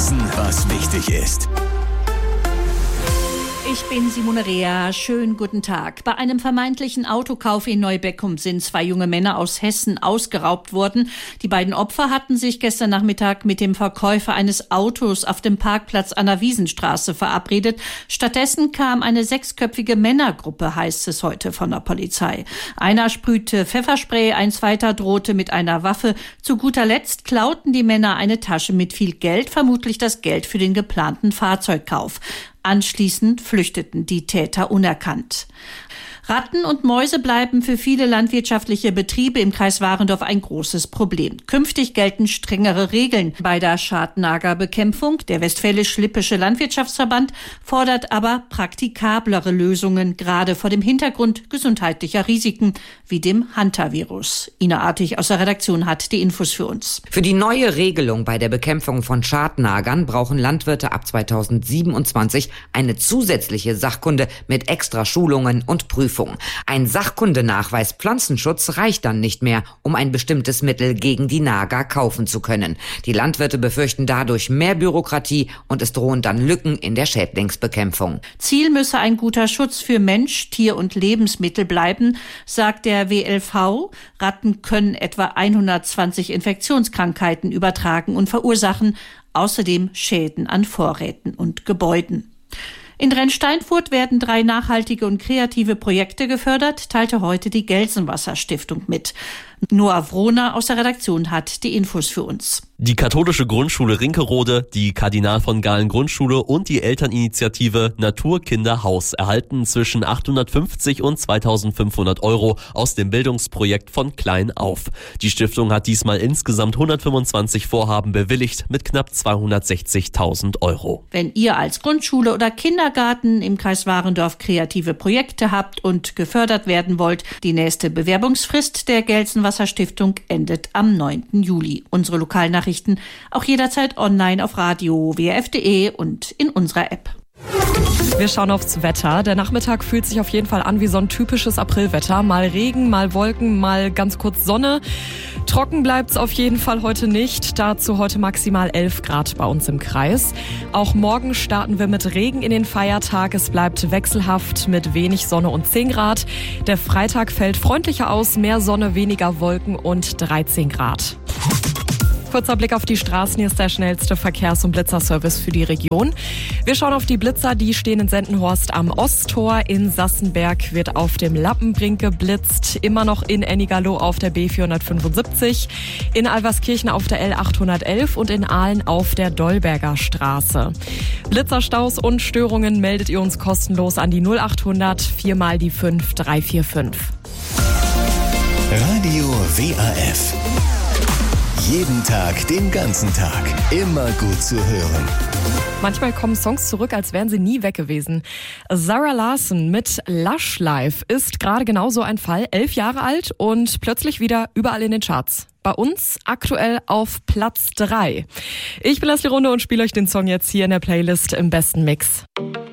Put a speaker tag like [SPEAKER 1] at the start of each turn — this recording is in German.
[SPEAKER 1] Wissen, was wichtig ist.
[SPEAKER 2] Ich bin Simone Rea. Schönen guten Tag. Bei einem vermeintlichen Autokauf in Neubeckum sind 2 junge Männer aus Hessen ausgeraubt worden. Die beiden Opfer hatten sich gestern Nachmittag mit dem Verkäufer eines Autos auf dem Parkplatz an der Wiesenstraße verabredet. Stattdessen kam eine 6-köpfige Männergruppe, heißt es heute von der Polizei. Einer sprühte Pfefferspray, ein zweiter drohte mit einer Waffe. Zu guter Letzt klauten die Männer eine Tasche mit viel Geld, vermutlich das Geld für den geplanten Fahrzeugkauf. Anschließend flüchteten die Täter unerkannt. Ratten und Mäuse bleiben für viele landwirtschaftliche Betriebe im Kreis Warendorf ein großes Problem. Künftig gelten strengere Regeln bei der Schadnagerbekämpfung. Der Westfälisch-Lippische Landwirtschaftsverband fordert aber praktikablere Lösungen, gerade vor dem Hintergrund gesundheitlicher Risiken wie dem Hantavirus. Ina Artig aus der Redaktion hat die Infos für uns.
[SPEAKER 3] Für die neue Regelung bei der Bekämpfung von Schadnagern brauchen Landwirte ab 2027 eine zusätzliche Sachkunde mit extra Schulungen und Prüfungen. Ein Sachkundenachweis Pflanzenschutz reicht dann nicht mehr, um ein bestimmtes Mittel gegen die Nager kaufen zu können. Die Landwirte befürchten dadurch mehr Bürokratie und es drohen dann Lücken in der Schädlingsbekämpfung.
[SPEAKER 2] Ziel müsse ein guter Schutz für Mensch, Tier und Lebensmittel bleiben, sagt der WLV. Ratten können etwa 120 Infektionskrankheiten übertragen und verursachen außerdem Schäden an Vorräten und Gebäuden. In Drensteinfurt werden 3 nachhaltige und kreative Projekte gefördert, teilte heute die Gelsenwasser-Stiftung mit. Noah Wrohner aus der Redaktion hat die Infos für uns.
[SPEAKER 4] Die katholische Grundschule Rinkerode, die Kardinal von Galen Grundschule und die Elterninitiative Naturkinderhaus erhalten zwischen 850 und 2.500 € aus dem Bildungsprojekt von klein auf. Die Stiftung hat diesmal insgesamt 125 Vorhaben bewilligt mit knapp 260.000 €.
[SPEAKER 2] Wenn ihr als Grundschule oder Kindergarten im Kreis Warendorf kreative Projekte habt und gefördert werden wollt, die nächste Bewerbungsfrist der Gelsenwasser-Stiftung endet am 9. Juli. Unsere Lokalnachrichten auch jederzeit online auf radio-wrf.de und in unserer App.
[SPEAKER 5] Wir schauen aufs Wetter. Der Nachmittag fühlt sich auf jeden Fall an wie so ein typisches Aprilwetter. Mal Regen, mal Wolken, mal ganz kurz Sonne. Trocken bleibt's auf jeden Fall heute nicht. Dazu heute maximal 11 Grad bei uns im Kreis. Auch morgen starten wir mit Regen in den Feiertag. Es bleibt wechselhaft mit wenig Sonne und 10 Grad. Der Freitag fällt freundlicher aus. Mehr Sonne, weniger Wolken und 13 Grad. Kurzer Blick auf die Straßen. Hier ist der schnellste Verkehrs- und Blitzerservice für die Region. Wir schauen auf die Blitzer. Die stehen in Sendenhorst am Osttor. In Sassenberg wird auf dem Lappenbrink geblitzt. Immer noch in Ennigerloh auf der B475. In Alverskirchen auf der L811 und in Aalen auf der Dolberger Straße. Blitzerstaus und Störungen meldet ihr uns kostenlos an die 0800 4 mal die 5 345.
[SPEAKER 1] Radio WAF. Jeden Tag, den ganzen Tag. Immer gut zu hören.
[SPEAKER 5] Manchmal kommen Songs zurück, als wären sie nie weg gewesen. Zara Larsson mit Lush Life ist gerade genauso ein Fall. 11 Jahre alt und plötzlich wieder überall in den Charts. Bei uns aktuell auf Platz 3. Ich bin Leslie Runde und spiele euch den Song jetzt hier in der Playlist im besten Mix.